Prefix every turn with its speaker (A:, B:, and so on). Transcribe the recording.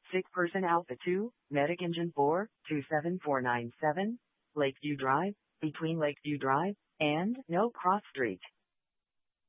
A: Sick Person Alpha 2, Medic Engine 4, 27497, Lakeview Drive, between Lakeview Drive and No Cross Street.